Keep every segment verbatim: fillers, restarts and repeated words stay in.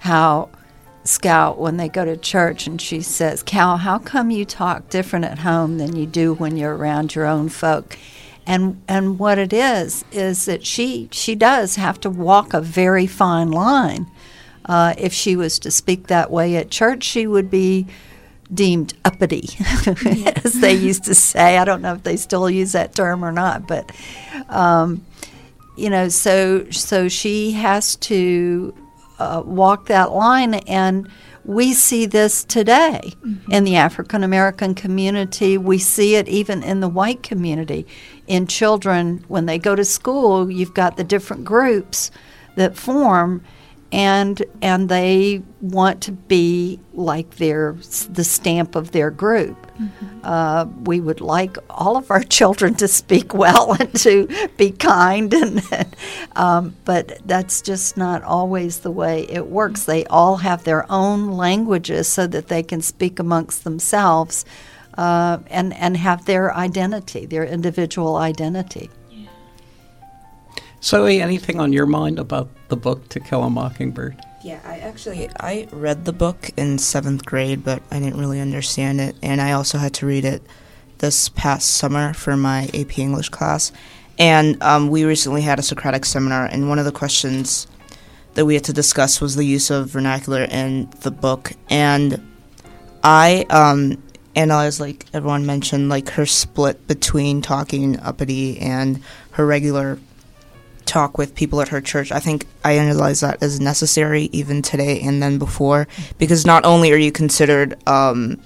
how Scout, when they go to church, and she says, Cal, how come you talk different at home than you do when you're around your own folk? And and what it is, is that she, she does have to walk a very fine line. Uh, if she was to speak that way at church, she would be deemed uppity, as they used to say. I don't know if they still use that term or not, but, um, you know, so so she has to uh, walk that line, and we see this today mm-hmm. in the African American community. We see it even in the white community. In children, when they go to school, you've got the different groups that form, and and they want to be like their the stamp of their group. Mm-hmm. Uh, we would like all of our children to speak well and to be kind, and um, but that's just not always the way it works. They all have their own languages so that they can speak amongst themselves uh, and and have their identity, their individual identity. Zoe, anything on your mind about the book To Kill a Mockingbird? Yeah, I actually, I read the book in seventh grade, but I didn't really understand it, and I also had to read it this past summer for my A P English class, and um, we recently had a Socratic seminar, and one of the questions that we had to discuss was the use of vernacular in the book, and I um, analyzed, like everyone mentioned, like her split between talking uppity and her regular talk with people at her church. I think I analyze that as necessary even today and then before, because not only are you considered um,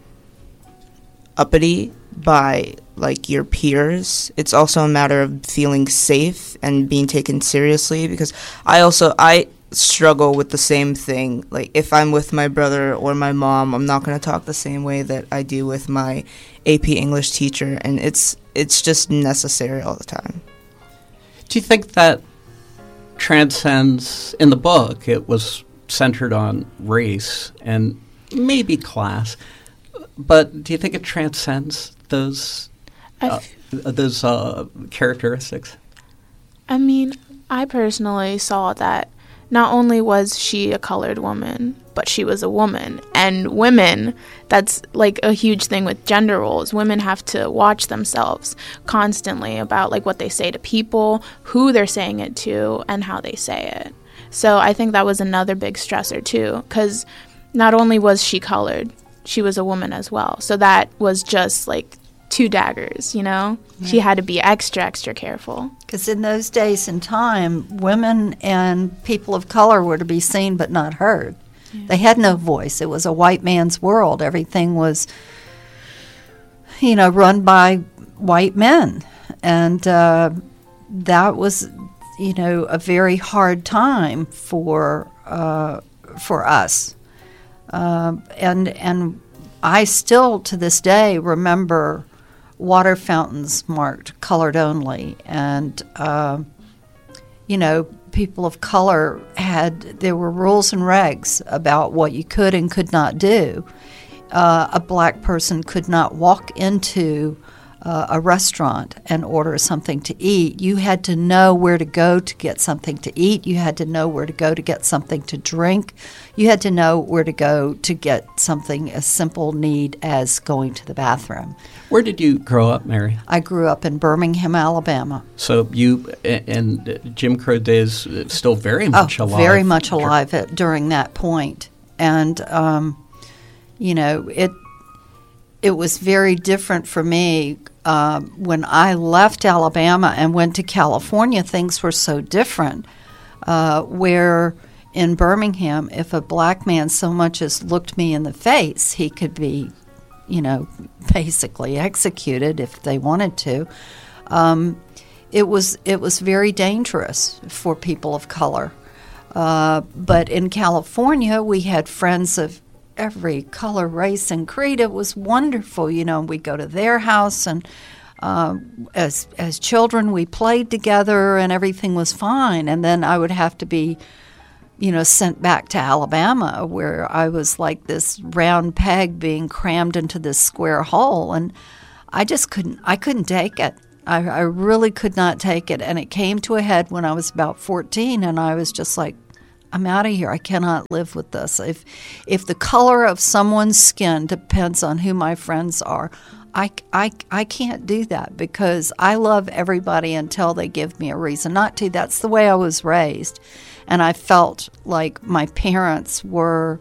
uppity by like your peers, it's also a matter of feeling safe and being taken seriously, because I also I struggle with the same thing. Like if I'm with my brother or my mom, I'm not going to talk the same way that I do with my A P English teacher, and it's it's just necessary all the time. Do you think that transcends, in the book, it was centered on race and maybe class, but do you think it transcends those uh, those uh, characteristics? I mean, I personally saw that not only was she a colored woman, but she was a woman. And women, that's like a huge thing with gender roles. Women have to watch themselves constantly about like what they say to people, who they're saying it to, and how they say it. So I think that was another big stressor too, because not only was she colored, she was a woman as well. So that was just like two daggers, you know? Yeah. She had to be extra, extra careful. Because in those days and time, women and people of color were to be seen but not heard. Yeah. They had no voice. It was a white man's world. Everything was, you know, run by white men. And uh, that was, you know, a very hard time for uh, for us. Uh, and and I still, to this day, remember water fountains marked colored only, and uh, you know, people of color had, there were rules and regs about what you could and could not do. Uh, a black person could not walk into uh, a restaurant and order something to eat. You had to know where to go to get something to eat. You had to know where to go to get something to drink. You had to know where to go to get something, a simple need as going to the bathroom. Where did you grow up, Mary? I grew up in Birmingham, Alabama. So you, and Jim Crow days still very much oh, alive. very much alive at, during that point. And, um, you know, it it was very different for me. Uh, when I left Alabama and went to California, things were so different, uh, where in Birmingham, if a black man so much as looked me in the face, he could be, you know, basically executed if they wanted to. Um, it was it was very dangerous for people of color. Uh, but in California, we had friends of every color, race, and creed. It was wonderful. You know, we'd go to their house, and uh, as as children, we played together, and everything was fine. And then I would have to be, you know, sent back to Alabama, where I was like this round peg being crammed into this square hole, and I just couldn't. I couldn't take it. I, I really could not take it, and it came to a head when I was about fourteen, and I was just like, I'm out of here. I cannot live with this. If if the color of someone's skin depends on who my friends are, I, I, I can't do that because I love everybody until they give me a reason not to. That's the way I was raised. And I felt like my parents were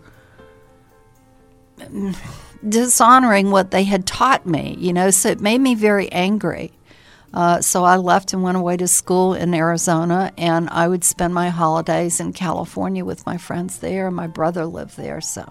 dishonoring what they had taught me, you know, so it made me very angry. Uh, so I left and went away to school in Arizona, and I would spend my holidays in California with my friends there. My brother lived there, so.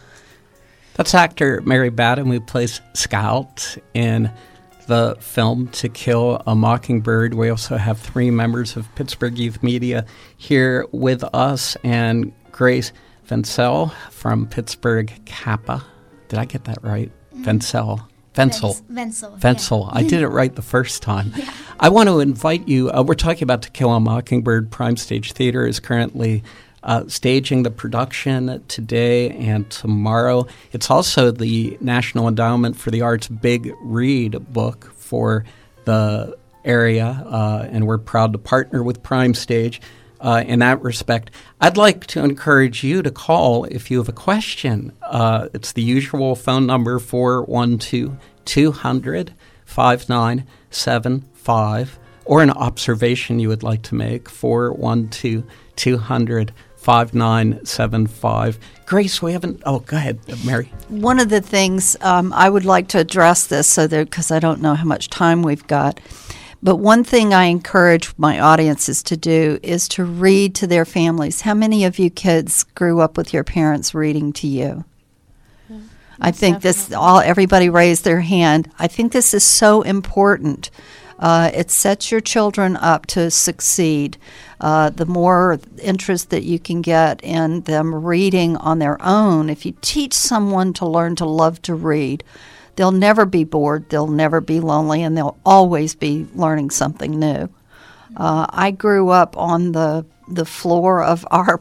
That's actor Mary Badham, who plays Scout in the film To Kill a Mockingbird. We also have three members of Pittsburgh Youth Media here with us, and Grace Vencel from Pittsburgh Kappa. Did I get that right? Mm-hmm. Vencel. Vencel. Vencel. Vencel. Yeah. I did it right the first time. Yeah. I want to invite you. Uh, we're talking about To Kill a Mockingbird. Prime Stage Theater is currently uh, staging the production today and tomorrow. It's also the National Endowment for the Arts Big Read book for the area, uh, and we're proud to partner with Prime Stage uh, in that respect. I'd like to encourage you to call if you have a question. Uh, it's the usual phone number, four one two, two hundred, five nine seven five, or an observation you would like to make, four one two, two hundred, five nine seven five. Grace, we haven't, oh, go ahead, Mary. One of the things um, I would like to address this, so that because I don't know how much time we've got, but one thing I encourage my audiences to do is to read to their families. How many of you kids grew up with your parents reading to you? Yeah, I think this, all everybody raised their hand. I think this is so important. Uh, it sets your children up to succeed. Uh, the more interest that you can get in them reading on their own, if you teach someone to learn to love to read, they'll never be bored, they'll never be lonely, and they'll always be learning something new. Uh, I grew up on the the floor of our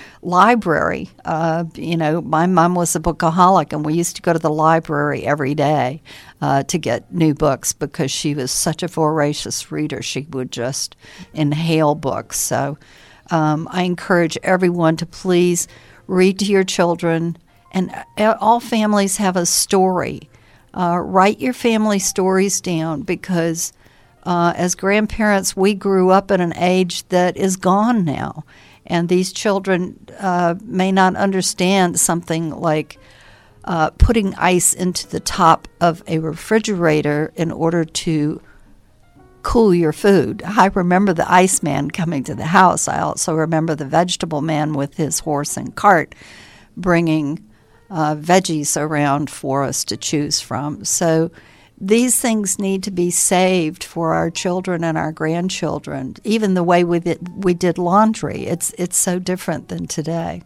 library. Uh, you know, my mom was a bookaholic, and we used to go to the library every day uh, to get new books because she was such a voracious reader. She would just inhale books. So um, I encourage everyone to please read to your children, and all families have a story. Uh, write your family stories down because uh, as grandparents, we grew up at an age that is gone now. And these children uh, may not understand something like uh, putting ice into the top of a refrigerator in order to cool your food. I remember the Iceman coming to the house. I also remember the vegetable man with his horse and cart bringing uh, veggies around for us to choose from. So these things need to be saved for our children and our grandchildren. Even the way we did, we did laundry, it's it's so different than today.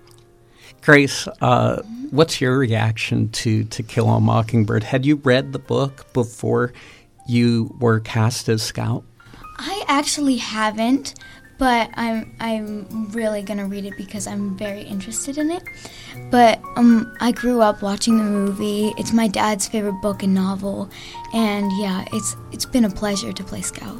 Grace, uh, what's your reaction to To Kill a Mockingbird? Had you read the book before you were cast as Scout? I actually haven't, but I'm I'm really gonna read it because I'm very interested in it. But um, I grew up watching the movie. It's my dad's favorite book and novel, and yeah, it's it's been a pleasure to play Scout.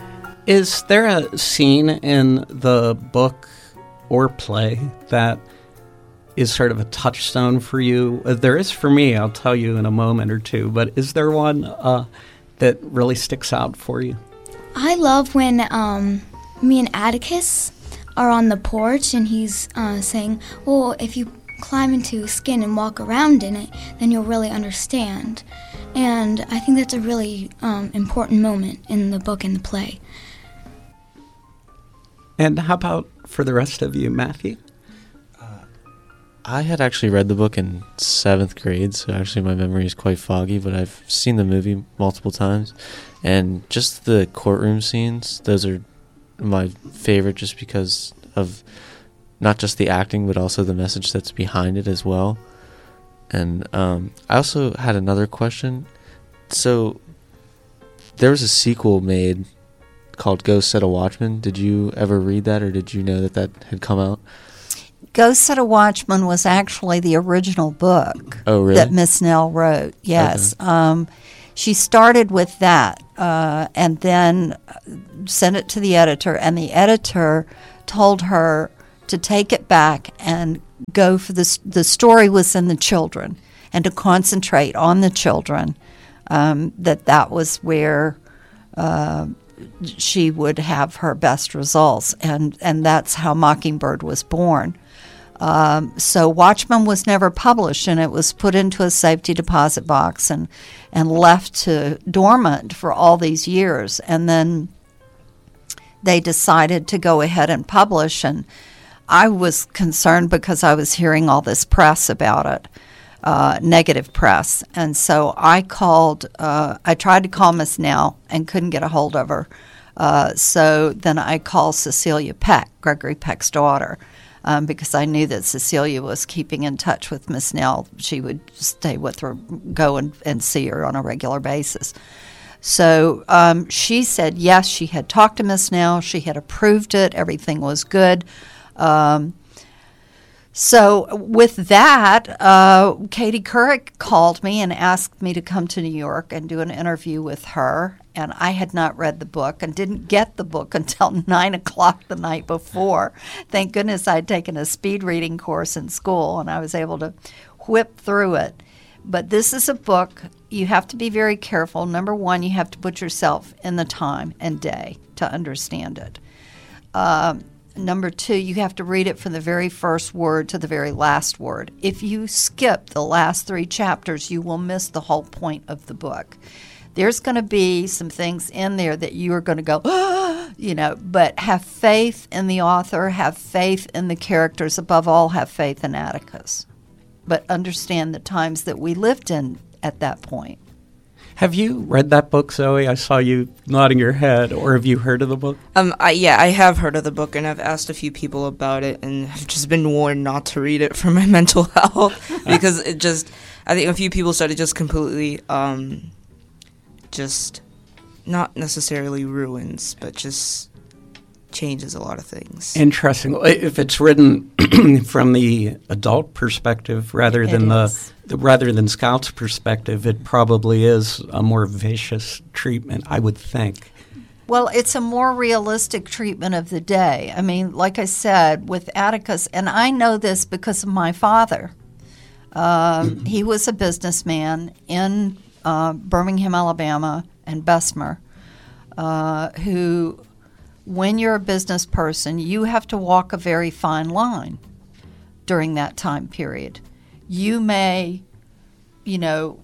Is there a scene in the book or play that is sort of a touchstone for you? Uh, there is for me. I'll tell you in a moment or two. But is there one uh, that really sticks out for you? I love when um, me and Atticus are on the porch, and he's uh, saying, "Well, if you climb into skin and walk around in it, then you'll really understand." And I think that's a really um, important moment in the book and the play. And how about for the rest of you, Matthew? Uh, I had actually read the book in seventh grade, so actually my memory is quite foggy, but I've seen the movie multiple times. And just the courtroom scenes, those are my favorite just because of not just the acting, but also the message that's behind it as well. And um, I also had another question. So there was a sequel made called Go Set a Watchman. Did you ever read that, or did you know that that had come out? Go Set a Watchman was actually the original book oh, really? that Miss Nell wrote. Yes. Okay. Um, she started with that uh, and then sent it to the editor, and the editor told her to take it back and go for this. The story was in the children, and to concentrate on the children. Um, that that was where uh, she would have her best results, and and that's how Mockingbird was born. Um, so Watchmen was never published, and it was put into a safety deposit box and and left to dormant for all these years, and then they decided to go ahead and publish, and I was concerned because I was hearing all this press about it, uh, negative press. And so I called, uh, I tried to call Miss Nell and couldn't get a hold of her. Uh, so then I called Cecilia Peck, Gregory Peck's daughter, um, because I knew that Cecilia was keeping in touch with Miss Nell. She would stay with her, go and, and see her on a regular basis. So um, she said, yes, she had talked to Miss Nell. She had approved it. Everything was good. Um, so with that, uh, Katie Couric called me and asked me to come to New York and do an interview with her. And I had not read the book and didn't get the book until nine o'clock the night before. Thank goodness I'd taken a speed reading course in school, and I was able to whip through it. But this is a book you have to be very careful. Number one, you have to put yourself in the time and day to understand it. Um, number two, you have to read it from the very first word to the very last word. If you skip the last three chapters, you will miss the whole point of the book. There's going to be some things in there that you are going to go, ah, you know, but have faith in the author, have faith in the characters, above all, have faith in Atticus. But understand the times that we lived in at that point. Have you read that book, Zoe? I saw you nodding your head. Or have you heard of the book? Um, I, yeah, I have heard of the book, and I've asked a few people about it, and have just been warned not to read it for my mental health because it just, I think a few people said it just completely, um, just not necessarily ruins, but just changes a lot of things. Interesting. If it's written from the adult perspective rather than the, the rather than Scout's perspective, it probably is a more vicious treatment, I would think. Well, it's a more realistic treatment of the day. I mean, like I said, with Atticus, and I know this because of my father. Um, he was a businessman in uh, Birmingham, Alabama, and Bessemer, uh, who... When you're a business person, you have to walk a very fine line during that time period. You may, you know,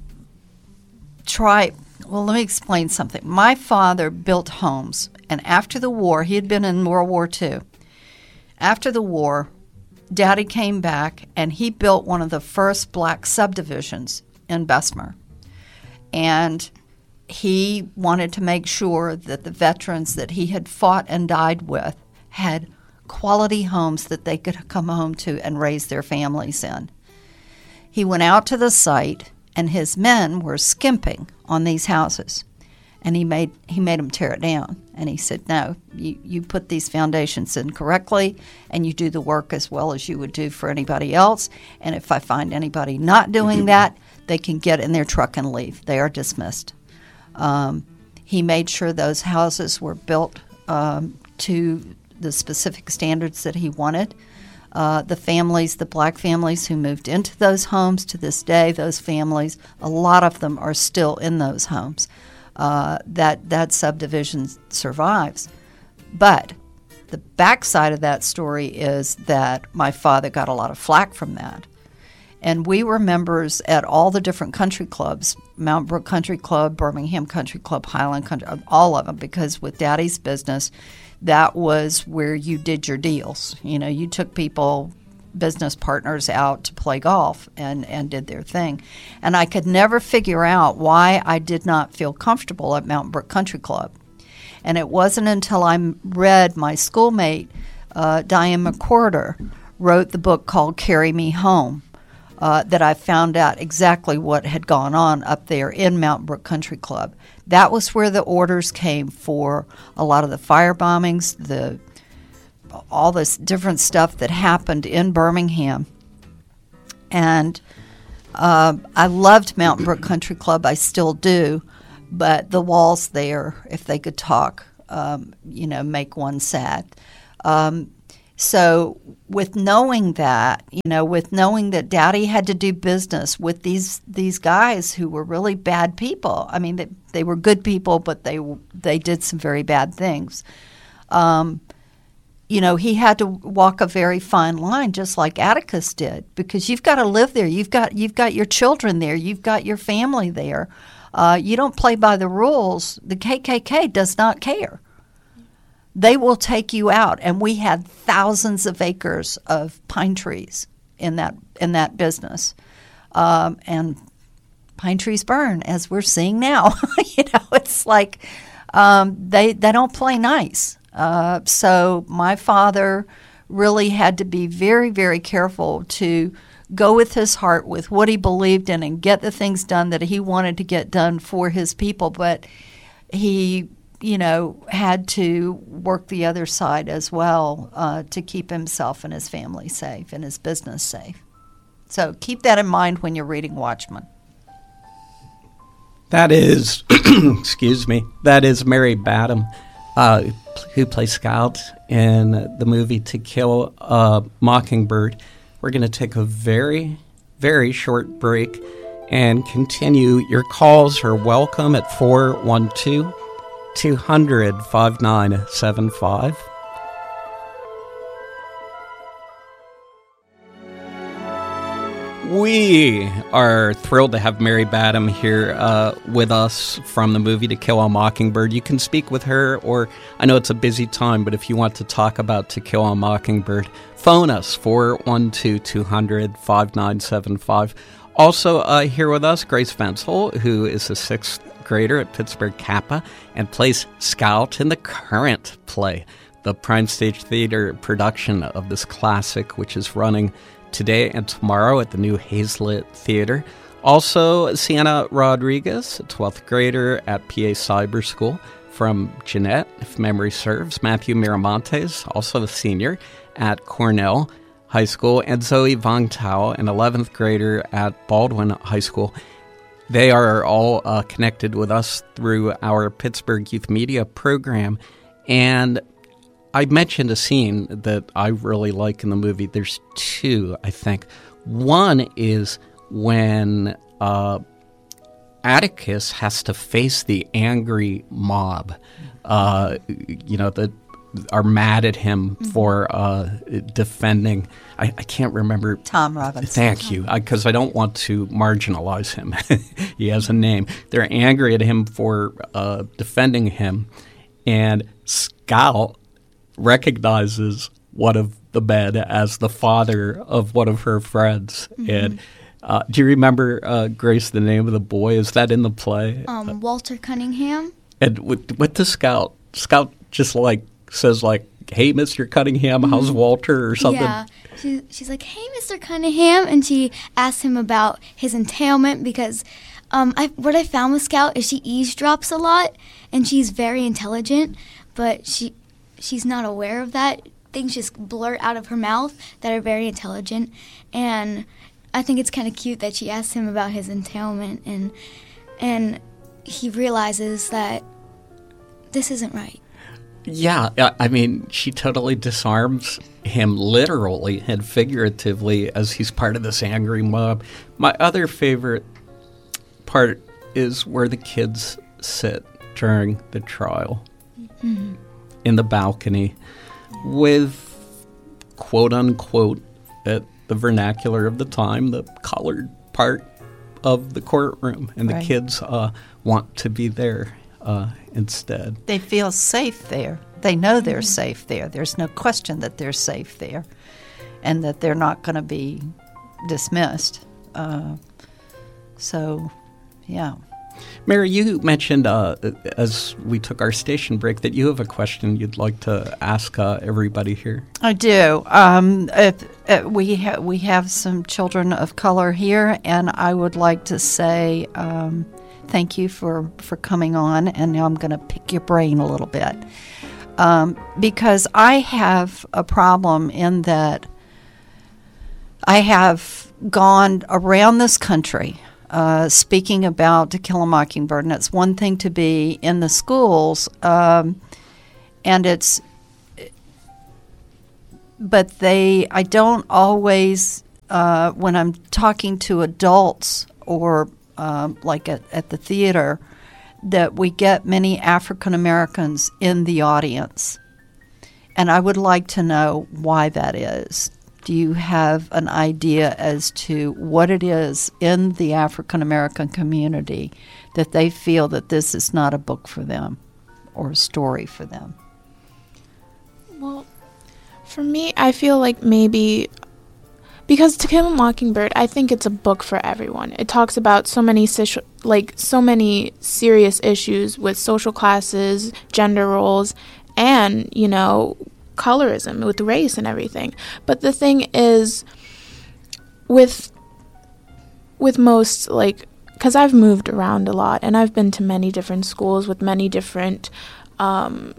try, well, let me explain something. My father built homes, and after the war, he had been in World War Two. After the war, Daddy came back, and he built one of the first black subdivisions in Bessemer. And he wanted to make sure that the veterans that he had fought and died with had quality homes that they could come home to and raise their families in. He went out to the site, and his men were skimping on these houses, and he made he made them tear it down. And he said, no, you, you put these foundations in correctly, and you do the work as well as you would do for anybody else, and if I find anybody not doing that, they can get in their truck and leave. They are dismissed. Um, he made sure those houses were built um, to the specific standards that he wanted. Uh, the families, the black families who moved into those homes, to this day, those families, a lot of them are still in those homes. Uh, that, that subdivision survives. But the backside of that story is that my father got a lot of flack from that. And we were members at all the different country clubs, Mount Brook Country Club, Birmingham Country Club, Highland Country, all of them, because with Daddy's business, that was where you did your deals. You know, you took people, business partners out to play golf and, and did their thing. And I could never figure out why I did not feel comfortable at Mount Brook Country Club. And it wasn't until I read my schoolmate, uh, Diane McWhorter, wrote the book called Carry Me Home. Uh, that I found out exactly what had gone on up there in Mount Brook Country Club. That was where the orders came for a lot of the fire bombings, the all this different stuff that happened in Birmingham. And uh, I loved Mountain Brook Country Club. I still do. But the walls there, if they could talk, um, you know, make one sad. Um, So with knowing that, you know, with knowing that Daddy had to do business with these these guys who were really bad people. I mean, they, they were good people, but they they did some very bad things. Um, you know, he had to walk a very fine line, just like Atticus did, because you've got to live there. You've got you've got your children there. You've got your family there. Uh, you don't play by the rules. The K K K does not care. They will take you out, and we had thousands of acres of pine trees in that in that business, um, and pine trees burn, as we're seeing now. You know, it's like um, they they don't play nice. Uh, so my father really had to be very, very careful to go with his heart, with what he believed in, and get the things done that he wanted to get done for his people. But he, you know, had to work the other side as well uh, to keep himself and his family safe and his business safe. So keep that in mind when you're reading Watchmen. That is, excuse me, that is Mary Badham, uh, who plays Scout in the movie To Kill a Mockingbird. We're going to take a very, very short break and continue. Your calls are welcome at four one two, two hundred, five nine seven five. We are thrilled to have Mary Badham here uh, with us from the movie To Kill a Mockingbird. You can speak with her, or I know it's a busy time, but if you want to talk about To Kill a Mockingbird, phone us, four one two, two hundred, five nine seven five. Also uh, here with us, Grace Fensel, who is a sixth grader at Pittsburgh Kappa and plays Scout in the current play, the Prime Stage Theater production of this classic, which is running today and tomorrow at the new Hazlitt Theater. Also, Sienna Rodriguez, a twelfth grader at P A Cyber School from Jeanette, if memory serves. Matthew Miramontes, also a senior at Cornell High School. And Zoe Vong Tao, an eleventh grader at Baldwin High School. They are all uh, connected with us through our Pittsburgh Youth Media program. And I mentioned a scene that I really like in the movie. There's two, I think. One is when uh, Atticus has to face the angry mob, uh, you know, that are mad at him mm-hmm. for uh, defending. I, I can't remember. Tom Robinson. Thank you, because I, I don't want to marginalize him. He has a name. They're angry at him for uh, defending him, and Scout recognizes one of the men as the father of one of her friends. Mm-hmm. And uh, do you remember, uh, Grace, the name of the boy? Is that in the play? Um, Walter Cunningham. And with, with the Scout, Scout just like says like, "Hey, Mister Cunningham, how's Mm-hmm. Walter?" or something. Yeah, she, she's like, "Hey, Mister Cunningham," and she asks him about his entailment because um, I, what I found with Scout is she eavesdrops a lot, and she's very intelligent, but she she's not aware of that. Things just blurt out of her mouth that are very intelligent, and I think it's kind of cute that she asks him about his entailment, and and he realizes that this isn't right. Yeah, I mean, she totally disarms him literally and figuratively as he's part of this angry mob. My other favorite part is where the kids sit during the trial. Mm-hmm. In the balcony with, quote-unquote, at the vernacular of the time, the colored part of the courtroom. And right. the kids uh, want to be there uh, instead. They feel safe there. They know they're mm-hmm. safe there. There's no question that they're safe there and that they're not going to be dismissed. Uh, so, yeah. Mary, you mentioned uh, as we took our station break that you have a question you'd like to ask uh, everybody here. I do. Um, if, if we ha- we have some children of color here, and I would like to say um, thank you for, for coming on. And now I'm going to pick your brain a little bit um, because I have a problem in that I have gone around this country Uh, speaking about To Kill a Mockingbird, and it's one thing to be in the schools, um, and it's but they, I don't always, uh, when I'm talking to adults or um, like at, at the theater, that we get many African Americans in the audience. And I would like to know why that is. Do you have an idea as to what it is in the African American community that they feel that this is not a book for them or a story for them? Well, for me, I feel like maybe because To Kill a Mockingbird, I think it's a book for everyone. It talks about so many social, like so many serious issues with social classes, gender roles, and, you know, colorism with race and everything. But the thing is, with with most, like, because I've moved around a lot and I've been to many different schools with many different um,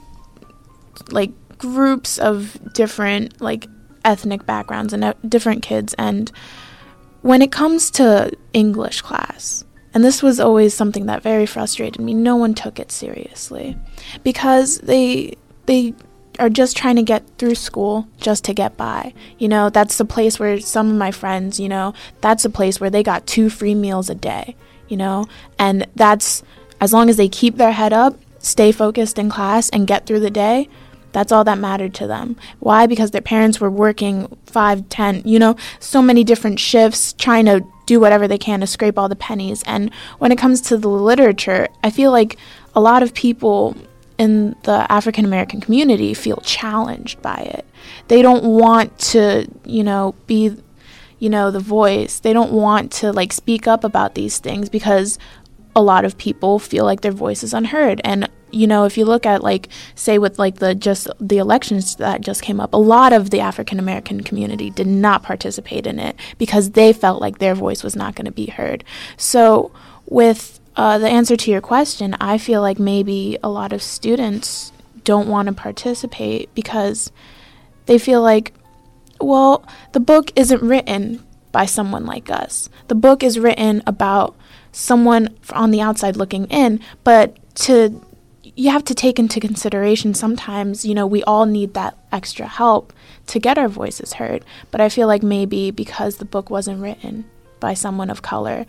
like groups of different like ethnic backgrounds and uh, different kids, and when it comes to English class, and this was always something that very frustrated me, no one took it seriously because they they are just trying to get through school just to get by. You know, that's the place where some of my friends, you know, that's a place where they got two free meals a day, you know, and that's, as long as they keep their head up, stay focused in class and get through the day, that's all that mattered to them. Why? Because their parents were working five, ten, you know, so many different shifts, trying to do whatever they can to scrape all the pennies. And when it comes to the literature, I feel like a lot of people in the African American community feel challenged by it. They don't want to, you know, be, you know, the voice. They don't want to like speak up about these things because a lot of people feel like their voice is unheard. And, you know, if you look at like, say with like the just the elections that just came up, a lot of the African American community did not participate in it because they felt like their voice was not going to be heard. So with Uh, the answer to your question, I feel like maybe a lot of students don't want to participate because they feel like, well, the book isn't written by someone like us. The book is written about someone on the outside looking in, but to you have to take into consideration sometimes, you know, we all need that extra help to get our voices heard. But I feel like maybe because the book wasn't written by someone of color,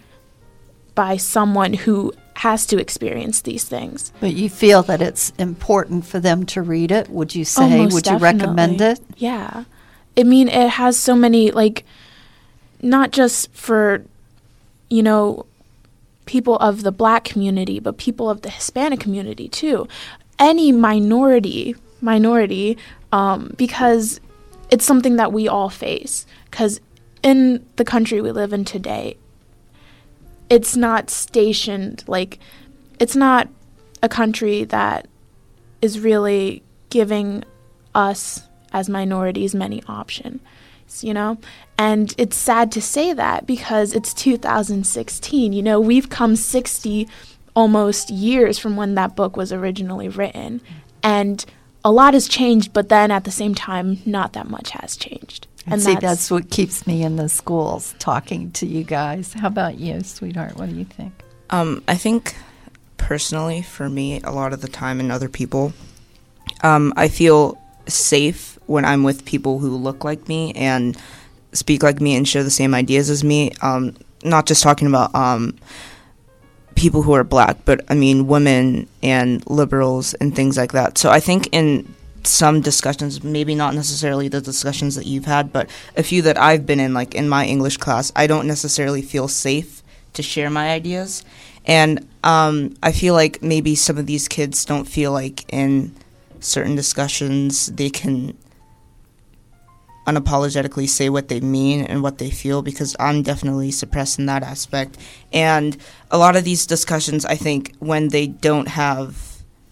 by someone who has to experience these things. But you feel that it's important for them to read it, would you say? Oh, most would you definitely. recommend it? Yeah. I mean, it has so many, like, not just for, you know, people of the Black community, but people of the Hispanic community, too. Any minority, minority, um, because it's something that we all face. Because in the country we live in today, it's not stationed, like, it's not a country that is really giving us as minorities many options, you know? And it's sad to say that because it's two thousand sixteen, you know, we've come sixty almost years from when that book was originally written. And a lot has changed, but then at the same time, not that much has changed. And see, that's, that's what keeps me in the schools, talking to you guys. How about you, sweetheart? What do you think? Um, I think, personally, for me, a lot of the time and other people, um, I feel safe when I'm with people who look like me and speak like me and share the same ideas as me. Um, not just talking about um, people who are Black, but, I mean, women and liberals and things like that. So I think in some discussions, maybe not necessarily the discussions that you've had, but a few that I've been in, like in my English class, I don't necessarily feel safe to share my ideas. And um, I feel like maybe some of these kids don't feel like in certain discussions they can unapologetically say what they mean and what they feel, because I'm definitely suppressed in that aspect. And a lot of these discussions, I think, when they don't have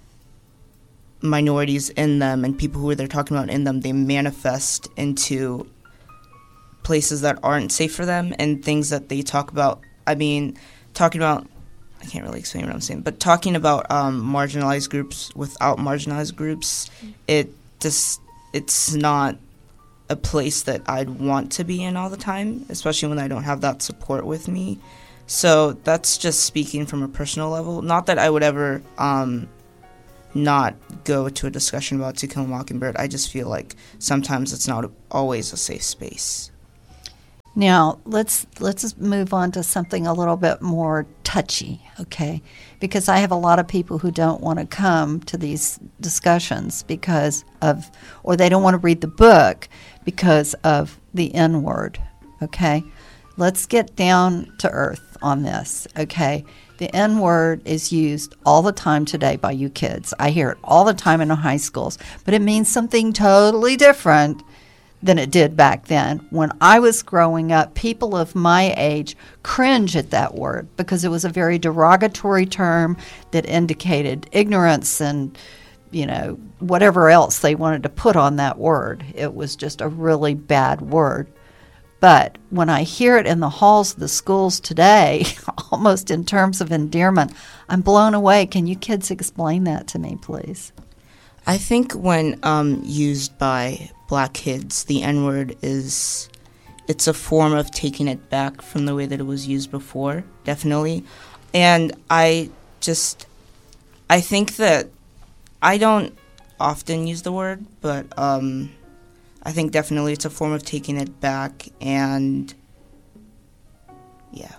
minorities in them and people who they're talking about in them, they manifest into places that aren't safe for them and things that they talk about. I mean, talking about, I can't really explain what I'm saying, but talking about um, marginalized groups without marginalized groups, it just, it's not a place that I'd want to be in all the time, especially when I don't have that support with me. So that's just speaking from a personal level. Not that I would ever um, not go to a discussion about To Kill a Mockingbird. I just feel like sometimes it's not always a safe space. Now, let's let's move on to something a little bit more touchy, okay? Because I have a lot of people who don't want to come to these discussions because of, or they don't want to read the book because of the N-word, okay? Let's get down to earth on this, okay? The N-word is used all the time today by you kids. I hear it all the time in the high schools, but it means something totally different than it did back then. When I was growing up, people of my age cringe at that word because it was a very derogatory term that indicated ignorance and, you know, whatever else they wanted to put on that word. It was just a really bad word. But when I hear it in the halls of the schools today, almost in terms of endearment, I'm blown away. Can you kids explain that to me, please? I think when um, used by black kids, the N-word is, it's a form of taking it back from the way that it was used before, definitely. And I just, I think that I don't often use the word, but um, I think definitely it's a form of taking it back, and yeah.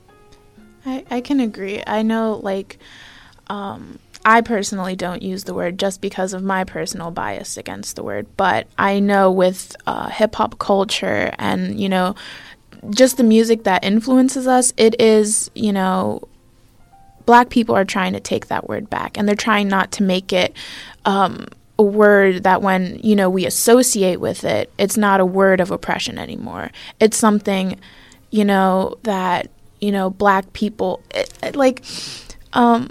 I, I can agree. I know, like, um, I personally don't use the word just because of my personal bias against the word, but I know with uh, hip-hop culture and, you know, just the music that influences us, it is, you know, black people are trying to take that word back, and they're trying not to make it um, a word that when, you know, we associate with it, it's not a word of oppression anymore. It's something, you know, that, you know, black people, it, it, like, um...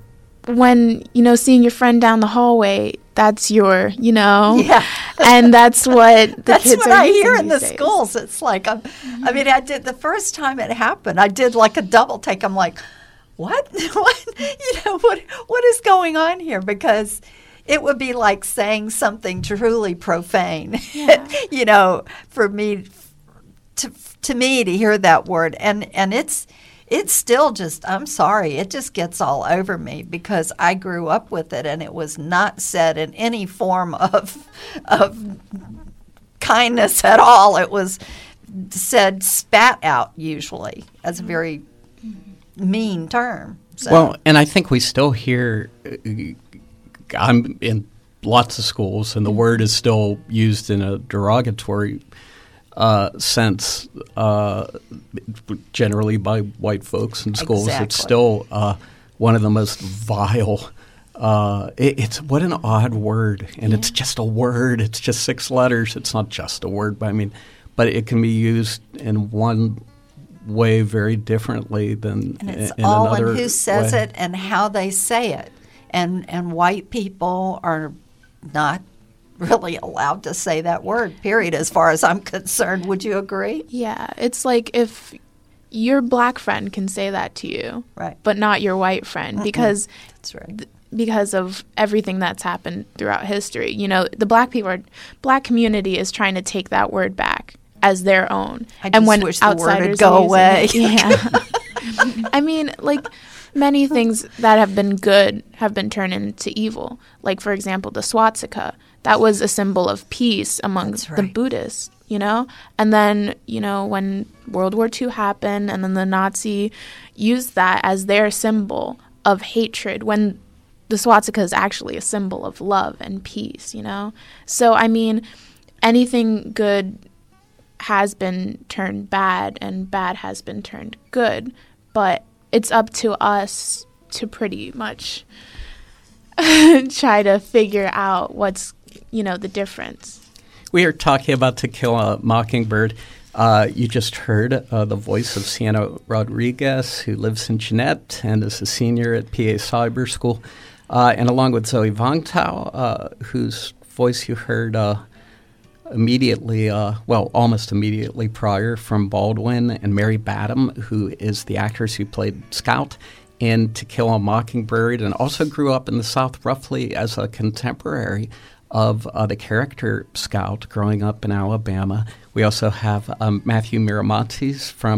when, you know, seeing your friend down the hallway, that's your, you know, yeah. And that's what the that's kids what are I hear using in the these days. schools. It's like, I'm, I mean, I did the first time it happened, I did like a double take. I'm like, what? What? You know, what? What is going on here? Because it would be like saying something truly profane, Yeah. you know, for me, to to me to hear that word, and and it's. It's still just, I'm sorry, it just gets all over me because I grew up with it and it was not said in any form of of kindness at all. It was said spat out usually as a very mean term. So. Well, and I think we still hear, uh, I'm in lots of schools and the word is still used in a derogatory Uh, sense, uh, generally by white folks in schools. Exactly. It's still uh, one of the most vile. Uh, it, it's what an odd word, and Yeah. it's just a word. It's just six letters. It's not just a word, but I mean, but it can be used in one way very differently than and it's in, in all another in who says way. it and how they say it, and and white people are not really allowed to say that word, period, as far as I'm concerned. Would you agree? Yeah, it's like if your black friend can say that to you, Right. but not your white friend, Mm-mm. because That's right. th- because of everything that's happened throughout history. You know, the black people are, black community is trying to take that word back as their own. I and just when wish the word outsiders would go are using away. it- yeah. I mean, like, many things that have been good have been turned into evil. Like, for example, the swastika. That was a symbol of peace among That's the right. Buddhists, you know? And then, you know, when World War Two happened and then the Nazi used that as their symbol of hatred, when the swastika is actually a symbol of love and peace, you know? So, I mean, anything good has been turned bad and bad has been turned good, but it's up to us to pretty much try to figure out what's, you know, the difference. We are talking about To Kill a Mockingbird. Uh, you just heard uh, the voice of Sienna Rodriguez, who lives in Jeanette and is a senior at P A Cyber School, uh, and along with Zoe Vongtao, uh, whose voice you heard uh, immediately, uh, well, almost immediately prior from Baldwin, and Mary Badham, who is the actress who played Scout in To Kill a Mockingbird, and also grew up in the South roughly as a contemporary of uh, the character Scout growing up in Alabama. We also have um, Matthew Miramontes from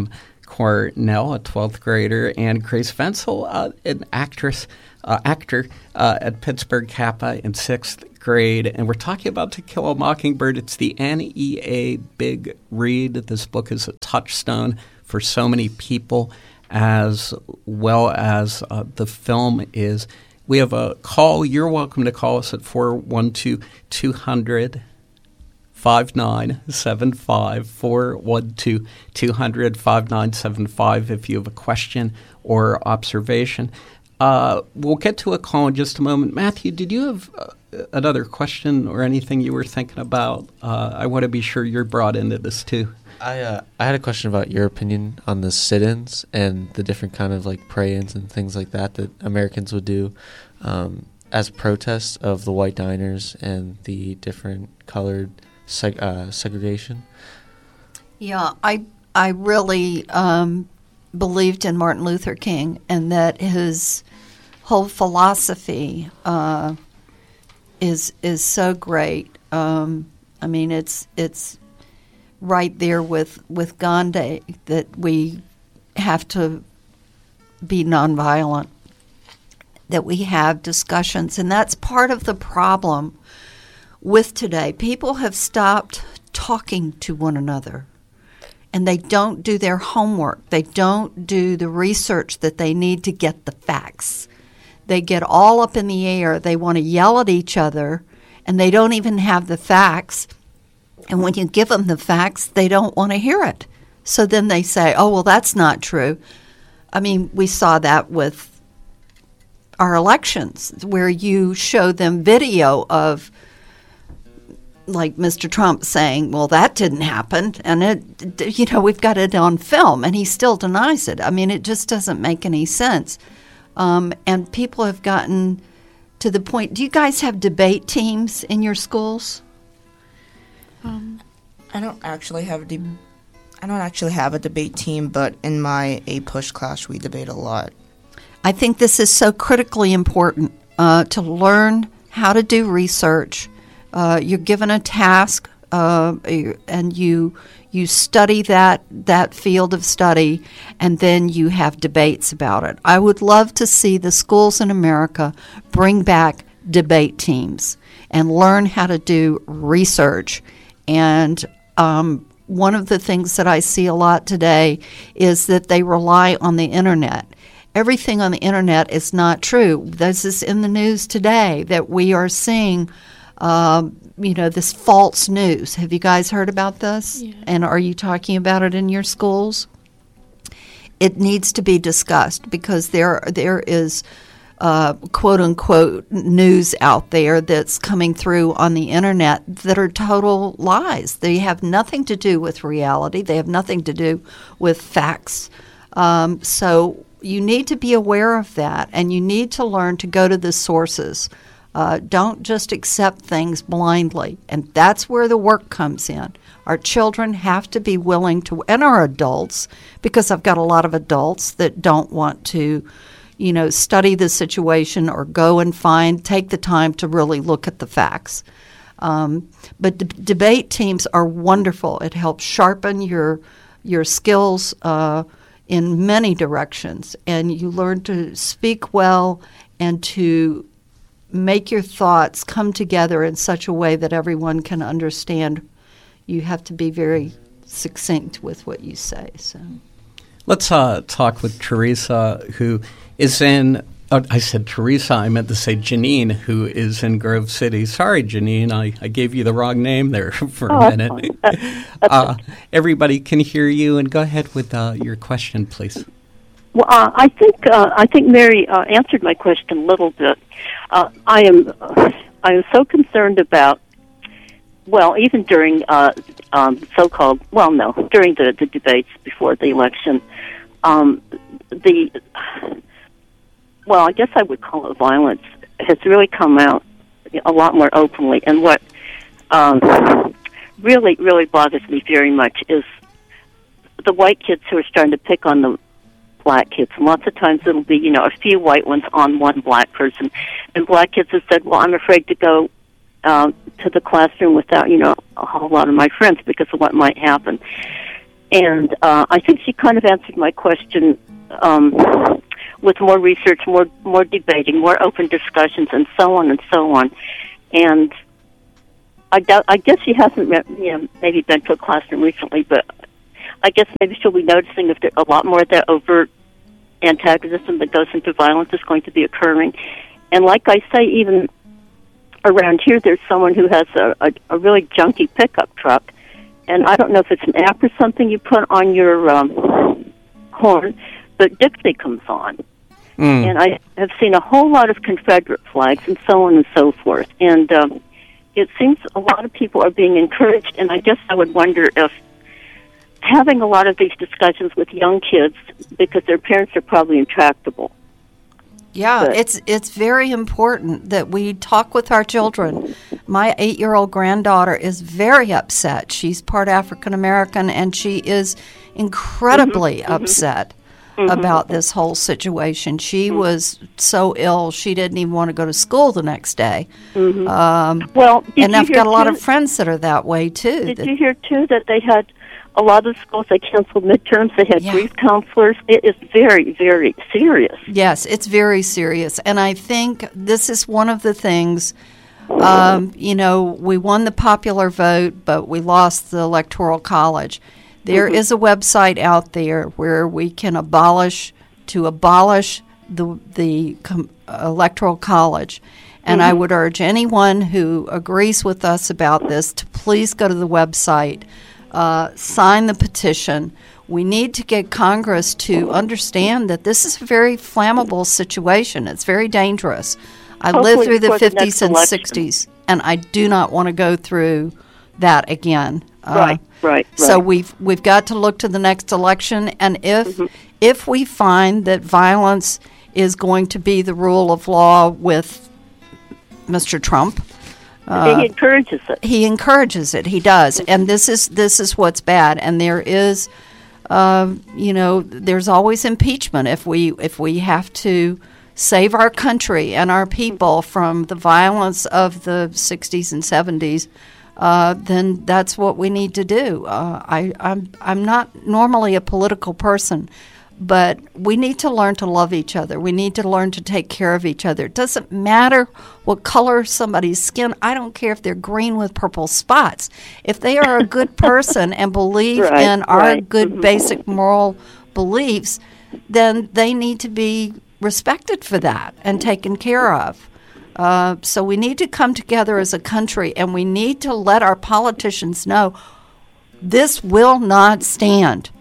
Cornell, a twelfth grader, and Grace Venzel, uh, an actress, uh, actor uh, at Pittsburgh Kappa in sixth grade. And we're talking about To Kill a Mockingbird. It's the N E A Big Read. This book is a touchstone for so many people, as well as uh, the film is. We have a call. You're welcome to call us at four one two, two hundred, five nine seven five, four one two, two hundred, five nine seven five if you have a question or observation. Uh, we'll get to a call in just a moment. Matthew, did you have uh, another question or anything you were thinking about? Uh, I want to be sure you're brought into this too. I uh, I had a question about your opinion on the sit-ins and the different kind of like pray-ins and things like that that Americans would do um, as protests of the white diners and the different colored seg- uh, segregation. Yeah, I I really um, believed in Martin Luther King, and that his whole philosophy uh, is is so great. Um, I mean, it's it's. right there with, with Gandhi, that we have to be nonviolent, that we have discussions. And that's part of the problem with today. People have stopped talking to one another, and they don't do their homework. They don't do the research that they need to get the facts. They get all up in the air. They want to yell at each other, and they don't even have the facts. And when you give them the facts, they don't want to hear it. So then they say, oh, well, that's not true. I mean, we saw that with our elections, where you show them video of, like, Mister Trump saying, well, that didn't happen. And, it, you know, we've got it on film, and he still denies it. I mean, it just doesn't make any sense. Um, and people have gotten to the point. Do you guys have debate teams in your schools? Um, I don't actually have a de- I don't actually have a debate team, but in my A Push class, we debate a lot. I think this is so critically important uh, to learn how to do research. Uh, you're given a task, uh, and you you study that that field of study, and then you have debates about it. I would love to see the schools in America bring back debate teams and learn how to do research. And um, one of the things that I see a lot today is that they rely on the internet. Everything on the internet is not true. This is in the news today, that we are seeing, um, you know, this false news. Have you guys heard about this? Yeah. And are you talking about it in your schools? It needs to be discussed, because there there is Uh, quote unquote news out there that's coming through on the internet that are total lies. They have nothing to do with reality. They have nothing to do with facts. Um, so you need to be aware of that, and you need to learn to go to the sources. Uh, don't just accept things blindly, and that's where the work comes in. Our children have to be willing to, and our adults, because I've got a lot of adults that don't want to, you know, study the situation or go and find, take the time to really look at the facts. Um, but d- debate teams are wonderful. It helps sharpen your your skills uh, in many directions, and you learn to speak well and to make your thoughts come together in such a way that everyone can understand. You have to be very succinct with what you say. So, let's uh, talk with Teresa, who is in, oh, I said Teresa, I meant to say Janine, who is in Grove City. Sorry, Janine, I, I gave you the wrong name there for oh, a minute. uh, everybody can hear you, and go ahead with uh, your question, please. Well, uh, I think uh, I think Mary uh, answered my question a little bit. Uh, I am uh, I am so concerned about, well, even during uh, um, so-called, well, no, during the, the debates before the election, um, the, well, I guess I would call it violence, has really come out a lot more openly. And what um, really, really bothers me very much is the white kids who are starting to pick on the black kids. And lots of times it'll be, you know, a few white ones on one black person. And black kids have said, well, I'm afraid to go um, to the classroom without, you know, a whole lot of my friends because of what might happen. And uh, I think she kind of answered my question um, with more research, more more debating, more open discussions, and so on and so on. And I doubt, I guess she hasn't, you know, maybe been to a classroom recently, but I guess maybe she'll be noticing if there, a lot more of that overt antagonism that goes into violence is going to be occurring. And like I say, even around here, there's someone who has a, a, a really junky pickup truck, and I don't know if it's an app or something you put on your um, horn, but Dixie comes on. Mm. And I have seen a whole lot of Confederate flags and so on and so forth. And um, it seems a lot of people are being encouraged, and I guess I would wonder if having a lot of these discussions with young kids, because their parents are probably intractable. Yeah, but it's it's very important that we talk with our children. My eight-year-old granddaughter is very upset. She's part African American, and she is incredibly mm-hmm, upset mm-hmm. about this whole situation. She mm-hmm. was so ill, she didn't even want to go to school the next day. Mm-hmm. Um, well, and I've got a lot too, of friends that are that way, too. Did that, you hear, too, that they had a lot of schools, they canceled midterms, they had yeah. grief counselors. It is very, very serious. Yes, it's very serious. And I think this is one of the things, um, you know, we won the popular vote, but we lost the Electoral College. There mm-hmm. is a website out there where we can abolish, to abolish the, the com- Electoral College. And mm-hmm. I would urge anyone who agrees with us about this to please go to the website. Uh, sign the petition. We need to get Congress to understand that this is a very flammable situation. It's very dangerous. I Hopefully lived through the fifties and election. sixties, and I do not want to go through that again. Uh, right, right, right. So we've we've got to look to the next election, and if mm-hmm. if we find that violence is going to be the rule of law with Mister Trump. Uh, he encourages it. He encourages it. He does, and this is this is what's bad. And there is, uh, you know, there's always impeachment if we if we have to save our country and our people from the violence of the sixties and seventies. Uh, then that's what we need to do. Uh, I, I'm I'm not normally a political person, but we need to learn to love each other. We need to learn to take care of each other. It doesn't matter what color somebody's skin. I don't care if they're green with purple spots. If they are a good person and believe right, in our right. good mm-hmm. basic moral beliefs, then they need to be respected for that and taken care of. Uh, so we need to come together as a country, and we need to let our politicians know this will not stand.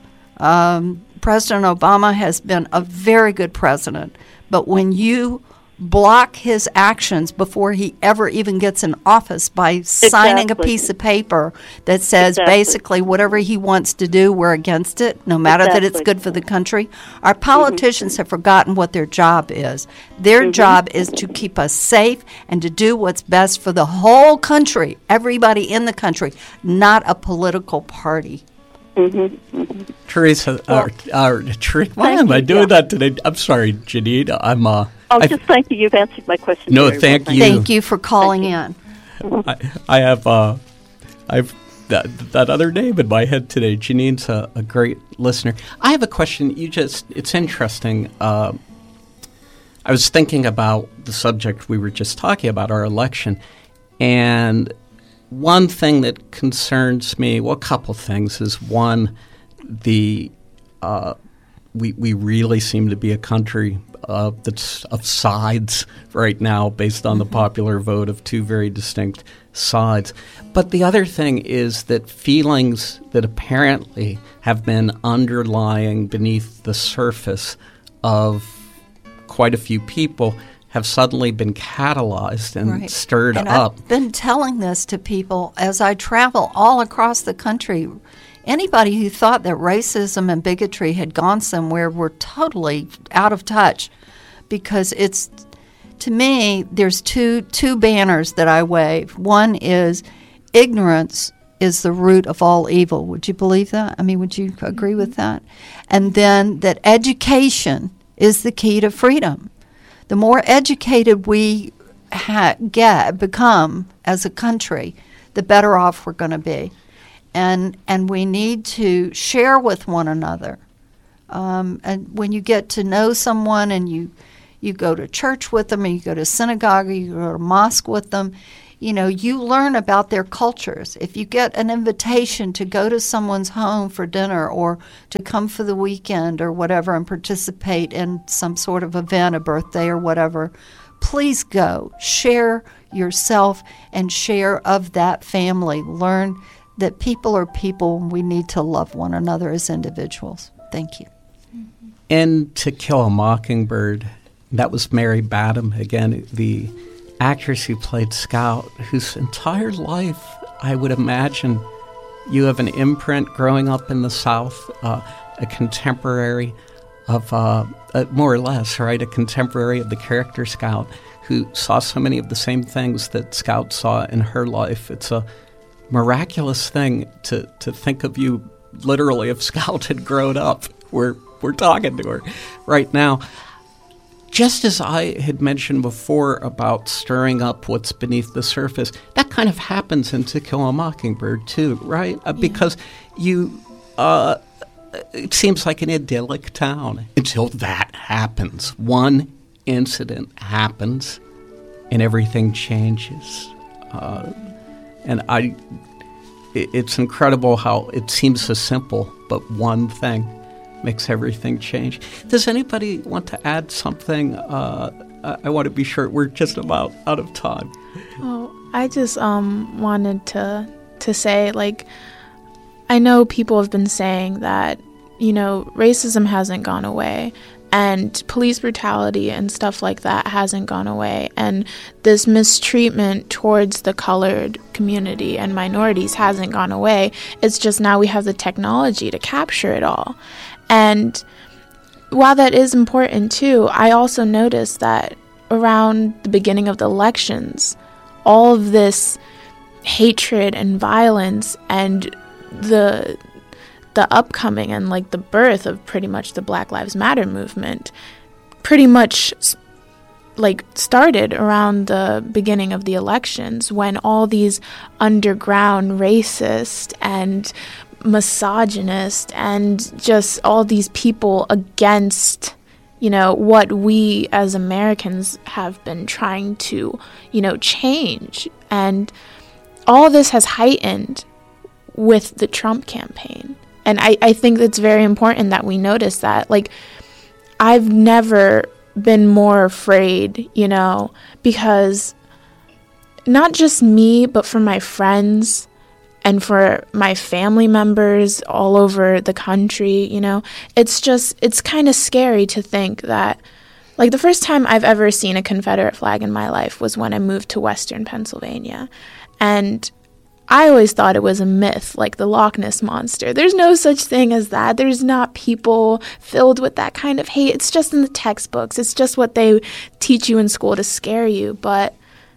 Um, President Obama has been a very good president, but when you block his actions before he ever even gets in office by exactly. signing a piece of paper that says exactly. basically whatever he wants to do, we're against it, no matter exactly. that it's good for the country. Our politicians mm-hmm. have forgotten what their job is. Their mm-hmm. job is to keep us safe and to do what's best for the whole country, everybody in the country, not a political party. Mm-hmm, mm-hmm. Teresa, well, uh, uh, Ter- why am you, I doing yeah. that today? I'm sorry, Janine. I'm. Uh, oh, I, just thank you. You've answered my question. No, very thank well. you. Thank you for calling in. I, I have. Uh, I've that that other name in my head today. Janine's a, a great listener. I have a question. You just. It's interesting. Uh, I was thinking about the subject we were just talking about, our election, and one thing that concerns me, well, a couple things, is one, the uh, we we really seem to be a country uh, that's of sides right now, based on the popular vote of two very distinct sides. But the other thing is that feelings that apparently have been underlying beneath the surface of quite a few people have suddenly been catalyzed and right. stirred and up. I've been telling this to people as I travel all across the country. Anybody who thought that racism and bigotry had gone somewhere were totally out of touch, because it's, to me, there's two two banners that I wave. One is ignorance is the root of all evil. Would you believe that? I mean, would you agree with that? And then that education is the key to freedom. The more educated we ha- get become as a country, the better off we're going to be. and and we need to share with one another. Um, and when you get to know someone and you you go to church with them, or you go to synagogue, or you go to mosque with them, you know, you learn about their cultures. If you get an invitation to go to someone's home for dinner or to come for the weekend or whatever and participate in some sort of event, a birthday or whatever, please go. Share yourself and share of that family. Learn that people are people and we need to love one another as individuals. Thank you. And To Kill a Mockingbird, that was Mary Badham, again, the actress who played Scout, whose entire life, I would imagine, you have an imprint growing up in the South, uh, a contemporary of, uh, uh, more or less, right, a contemporary of the character Scout, who saw so many of the same things that Scout saw in her life. It's a miraculous thing to, to think of you literally if Scout had grown up. We're, we're talking to her right now. Just as I had mentioned before about stirring up what's beneath the surface, that kind of happens in To Kill a Mockingbird too, right? Uh, because you, uh, it seems like an idyllic town until that happens. One incident happens and everything changes. Uh, and I, it, it's incredible how it seems so simple, but one thing makes everything change. Does anybody want to add something? Uh, I, I want to be sure we're just about out of time. Oh, I just um wanted to to say, like, I know people have been saying that, you know, racism hasn't gone away, and police brutality and stuff like that hasn't gone away, and this mistreatment towards the colored community and minorities hasn't gone away. It's just now we have the technology to capture it all. And while that is important too, I also noticed that around the beginning of the elections, all of this hatred and violence and the the upcoming and like the birth of pretty much the Black Lives Matter movement pretty much like started around the beginning of the elections, when all these underground racist and misogynist and just all these people against, you know, what we as Americans have been trying to, you know, change. And all this has heightened with the Trump campaign. And I, I think it's very important that we notice that. Like, I've never been more afraid, you know, because not just me, but for my friends and for my family members all over the country, you know, it's just, it's kind of scary to think that, like, the first time I've ever seen a Confederate flag in my life was when I moved to Western Pennsylvania. And I always thought it was a myth, like the Loch Ness Monster. There's no such thing as that. There's not people filled with that kind of hate. It's just in the textbooks. It's just what they teach you in school to scare you. But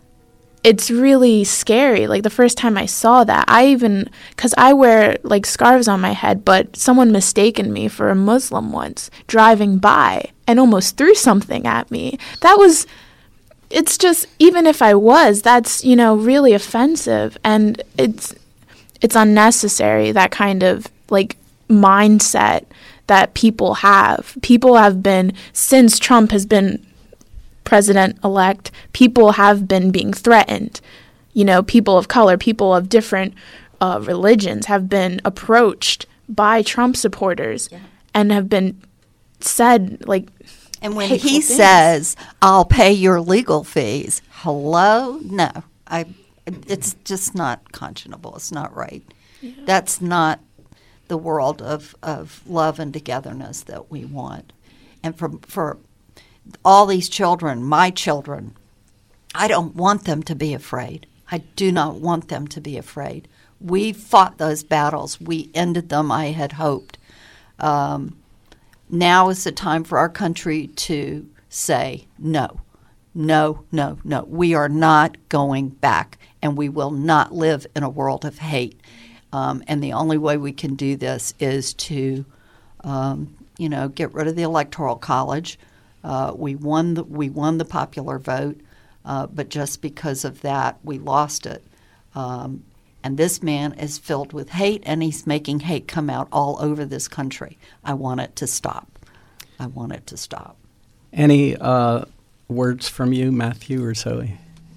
it's really scary. Like, the first time I saw that, I even, because I wear, like, scarves on my head, but someone mistaken me for a Muslim once, driving by, and almost threw something at me. That was, it's just, even if I was, that's, you know, really offensive, and it's, it's unnecessary, that kind of, like, mindset that people have. People have been, since Trump has been president-elect, people have been being threatened. You know, people of color, people of different uh, religions have been approached by Trump supporters yeah. and have been said, like, and when hateful he things. says, I'll pay your legal fees, hello? No. I. It's just not conscionable. It's not right. Yeah. That's not the world of, of love and togetherness that we want. And for for all these children, my children, I don't want them to be afraid. I do not want them to be afraid. We fought those battles. We ended them, I had hoped. Um, now is the time for our country to say no, no, no, no. We are not going back, and we will not live in a world of hate. Um, and the only way we can do this is to, um, you know, get rid of the Electoral College. Uh, we won the we won the popular vote, uh, but just because of that, we lost it. Um, And this man is filled with hate, and he's making hate come out all over this country. I want it to stop. I want it to stop. Any uh, words from you, Matthew or Zoe?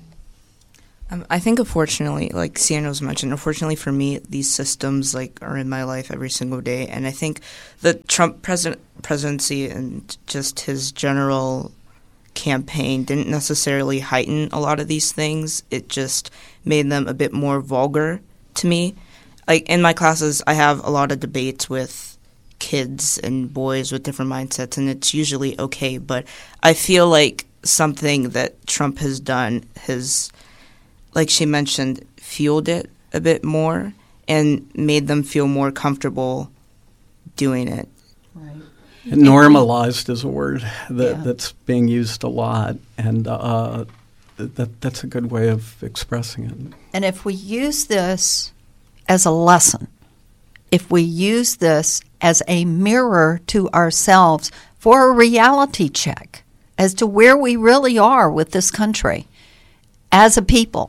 Um, I think, unfortunately, like Sienna was mentioned, unfortunately for me, these systems like are in my life every single day, and I think the Trump president presidency and just his general campaign didn't necessarily heighten a lot of these things. It just made them a bit more vulgar to me. Like in my classes, I have a lot of debates with kids and boys with different mindsets, and it's usually okay. But I feel like something that Trump has done has, like she mentioned, fueled it a bit more and made them feel more comfortable doing it. Right. And normalized is a word that, Yeah. that's being used a lot, and uh, that that's a good way of expressing it. And if we use this as a lesson, if we use this as a mirror to ourselves for a reality check as to where we really are with this country as a people,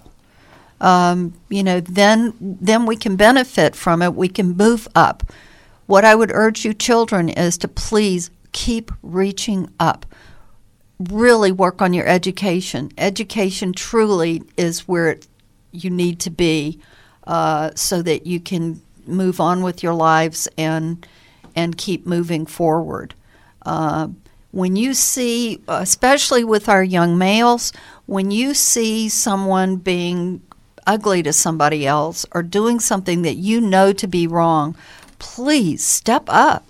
um, you know, then then we can benefit from it. We can move up. What I would urge you children is to please keep reaching up. Really work on your education. Education truly is where it, you need to be uh, so that you can move on with your lives and and keep moving forward. Uh, when you see, especially with our young males, when you see someone being ugly to somebody else or doing something that you know to be wrong, please step up.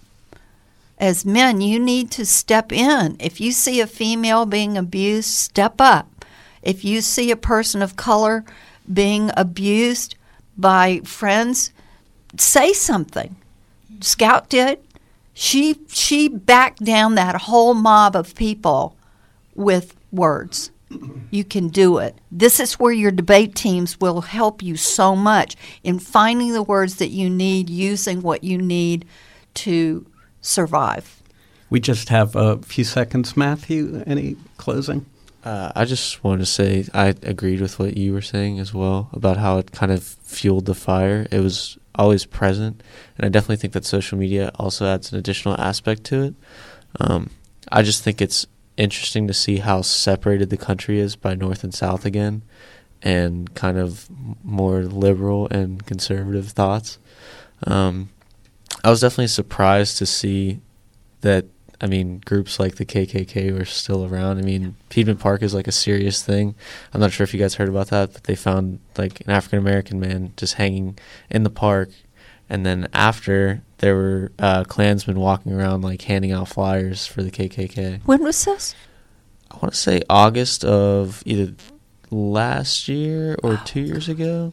As men, you need to step in. If you see a female being abused, step up. If you see a person of color being abused by friends, say something. Scout did. She she backed down that whole mob of people with words. You can do it. This is where your debate teams will help you so much in finding the words that you need, using what you need to survive. We just have a few seconds. Matthew, any closing? Uh, I just wanted to say I agreed with what you were saying as well about how it kind of fueled the fire. It was always present, and I definitely think that social media also adds an additional aspect to it. Um, I just think it's interesting to see how separated the country is by North and South again, and kind of more liberal and conservative thoughts. Um, I was definitely surprised to see that, I mean, groups like the K K K were still around. I mean, Piedmont Park is like a serious thing. I'm not sure if you guys heard about that, but they found like an African-American man just hanging in the park. And then after, there were uh, Klansmen walking around like handing out flyers for the K K K. When was this? I want to say August of either last year or two years ago.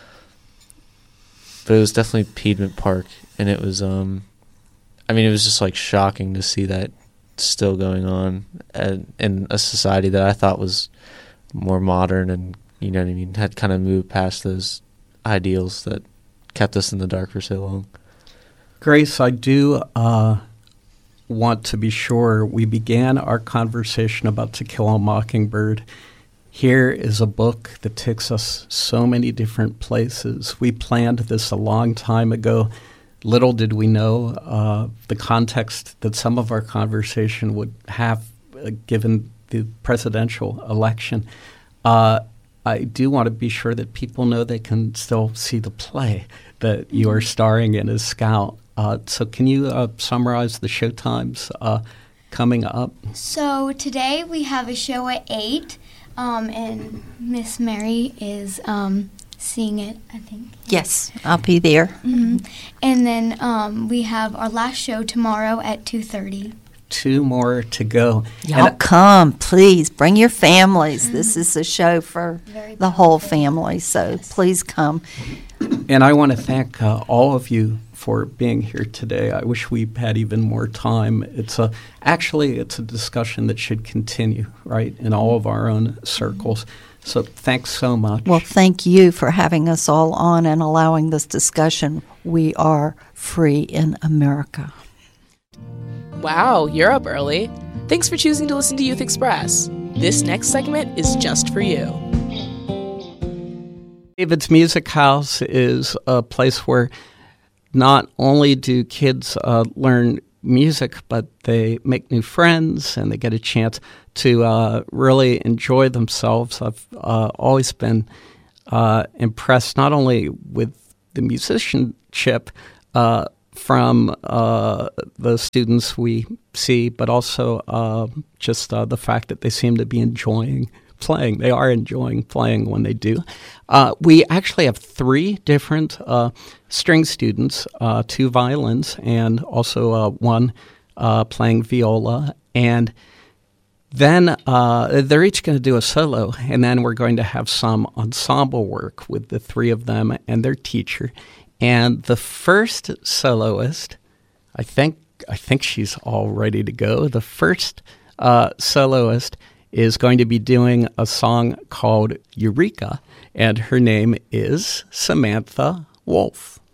But it was definitely Piedmont Park, and it was, um, I mean, it was just like shocking to see that still going on and, in a society that I thought was more modern and, you know what I mean, had kind of moved past those ideals that kept us in the dark for so long. Grace, I do uh, want to be sure we began our conversation about To Kill a Mockingbird. Here is a book that takes us so many different places. We planned this a long time ago. Little did we know uh, the context that some of our conversation would have uh, given the presidential election. Uh, I do want to be sure that people know they can still see the play that you are starring in as Scout. Uh, so can you uh, summarize the show times uh, coming up? So today we have a show at eight, um, and Miss Mary is um, seeing it, I think. Yes, I'll be there. Mm-hmm. And then um, we have our last show tomorrow at two thirty. Two more to go. Y'all And come, please. Bring your families. This is a show for Very the whole powerful. family, so please come. And I want to thank uh, all of you for being here today. I wish we had even more time. It's a actually it's a discussion that should continue, right, in all of our own circles. So thanks so much. Well, thank you for having us all on and allowing this discussion. We are free in America. Wow, you're up early. Thanks for choosing to listen to Youth Express. This next segment is just for you. David's Music House is a place where not only do kids uh, learn music, but they make new friends and they get a chance to uh, really enjoy themselves. I've uh, always been uh, impressed not only with the musicianship uh, from uh, the students we see, but also uh, just uh, the fact that they seem to be enjoying playing. They are enjoying playing when they do. Uh, we actually have three different uh, string students, uh, two violins, and also uh, one uh, playing viola. And then uh, they're each going to do a solo, and then we're going to have some ensemble work with the three of them and their teacher. And the first soloist, I think, I think she's all ready to go. The first uh, soloist is going to be doing a song called Eureka, and her name is Samantha Wolf.